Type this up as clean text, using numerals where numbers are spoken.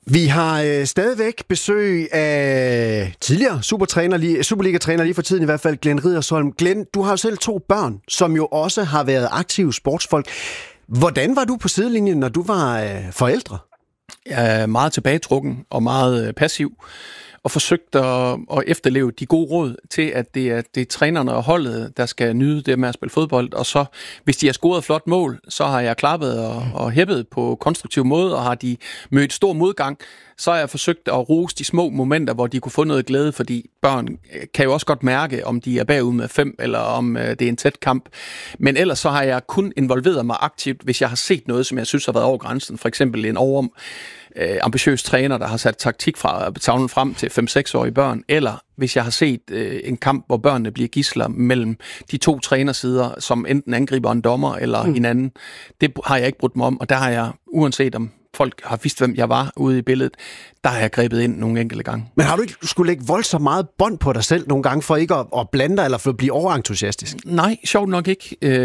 Vi har stadigvæk besøg af tidligere Superliga-træner lige for tiden i hvert fald, Glenn Riddersholm. Glenn, du har jo selv 2 børn, som jo også har været aktive sportsfolk. Hvordan var du på sidelinjen, når du var forældre? Jeg er meget tilbagetrukken og meget passiv, og forsøgt at efterleve de gode råd til, at det er trænerne og holdet, der skal nyde det med at spille fodbold. Og så, hvis de har scoret et flot mål, så har jeg klappet og hæppet på konstruktiv måde, og har de mødt stor modgang, så har jeg forsøgt at rose de små momenter, hvor de kunne få noget glæde, fordi børn kan jo også godt mærke, om de er bagud med 5, eller om det er en tæt kamp. Men ellers så har jeg kun involveret mig aktivt, hvis jeg har set noget, som jeg synes har været over grænsen. For eksempel en ambitiøs træner, der har sat taktik fra tavlen frem til 5-6-årige børn, eller hvis jeg har set en kamp, hvor børnene bliver gidsler mellem de 2 trænersider, som enten angriber en dommer eller hinanden. Det har jeg ikke brudt mig om, og der har jeg, uanset om folk har vidst, hvem jeg var ude i billedet, der har jeg grebet ind nogle enkelte gange. Men har du ikke skulle lægge voldsomt meget bånd på dig selv nogle gange, for ikke at blande dig eller for at blive overentusiastisk? Nej, sjovt nok ikke.